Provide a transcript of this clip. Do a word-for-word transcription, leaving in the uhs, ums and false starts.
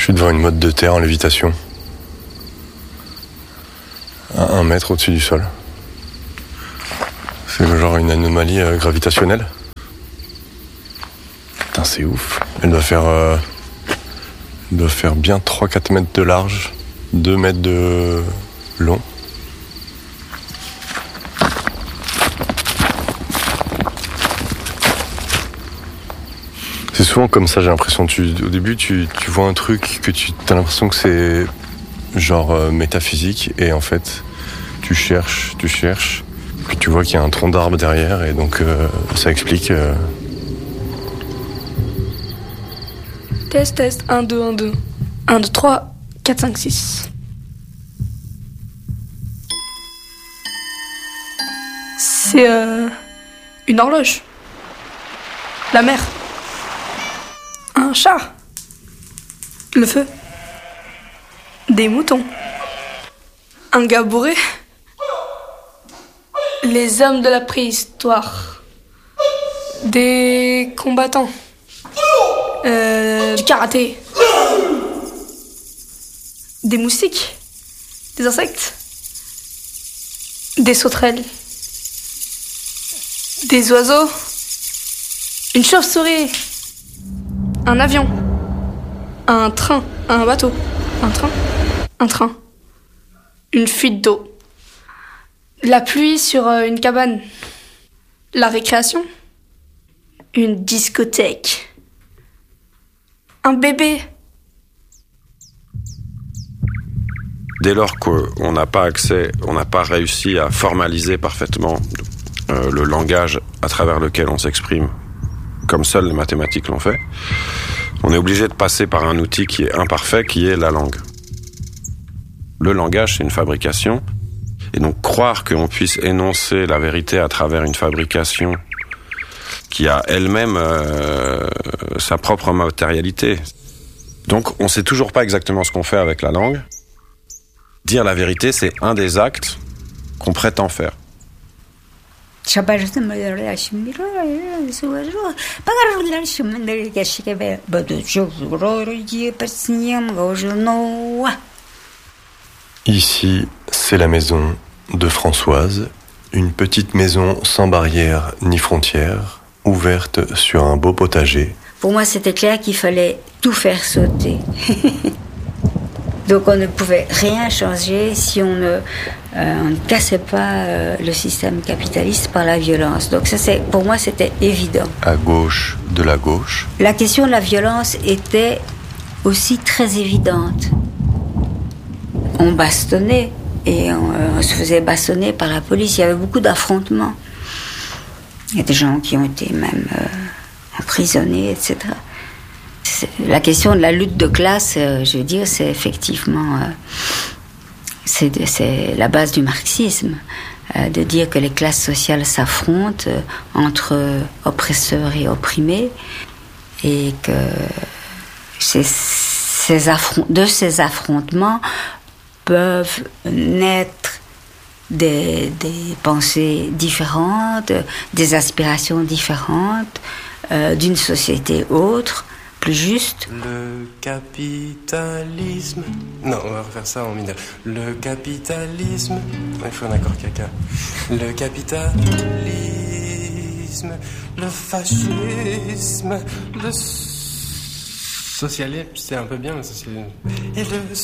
suis devant une motte de terre en lévitation. À un mètre au-dessus du sol. C'est genre une anomalie euh, gravitationnelle. Putain, c'est ouf. Elle doit faire, euh, elle doit faire bien trois à quatre mètres de large, deux mètres de long. C'est souvent comme ça, j'ai l'impression. Tu, au début, tu, tu vois un truc que tu as l'impression que c'est genre euh, métaphysique, et en fait, tu cherches, tu cherches, puis tu vois qu'il y a un tronc d'arbre derrière, et donc euh, ça explique. Euh... Test, test, un, deux, un, deux. un, deux, trois, quatre, cinq, six. C'est euh, une horloge. La mer. Un chat. Le feu. Des moutons. Un gars bourré. Les hommes de la préhistoire. Des combattants. Euh, du karaté. Des moustiques. Des insectes. Des sauterelles. Des oiseaux. Une chauve-souris. Un avion. Un train. Un bateau. Un train. Un train. Une fuite d'eau. La pluie sur une cabane. La récréation. Une discothèque. Un bébé. Dès lors qu'on n'a pas accès, on n'a pas réussi à formaliser parfaitement euh, le langage à travers lequel on s'exprime, comme seules les mathématiques l'ont fait, on est obligé de passer par un outil qui est imparfait, qui est la langue. Le langage, c'est une fabrication, et donc croire qu'on puisse énoncer la vérité à travers une fabrication qui a elle-même euh, sa propre matérialité. Donc on sait toujours pas exactement ce qu'on fait avec la langue. Dire la vérité, c'est un des actes qu'on prétend faire. Ici, c'est la maison de Françoise, une petite maison sans barrière ni frontières, ouverte sur un beau potager. Pour moi, c'était clair qu'il fallait tout faire sauter. Donc on ne pouvait rien changer si on ne, euh, on ne cassait pas euh, le système capitaliste par la violence. Donc ça, c'est, pour moi, c'était évident. À gauche de la gauche. La question de la violence était aussi très évidente. On bastonnait et on, euh, on se faisait bastonner par la police. Il y avait beaucoup d'affrontements. Il y a des gens qui ont été même euh, emprisonnés, et cetera. La question de la lutte de classe, euh, je veux dire, c'est effectivement euh, c'est, c'est la base du marxisme, euh, de dire que les classes sociales s'affrontent euh, entre oppresseurs et opprimés, et que ces, ces affron- de ces affrontements peuvent naître des, des pensées différentes, des aspirations différentes, euh, d'une société autre, plus juste. Le capitalisme... Non, on va refaire ça en mineur. Le capitalisme... Il faut un accord caca. Le capitalisme, le fascisme, le socialisme... C'est un peu bien, le socialisme. Et le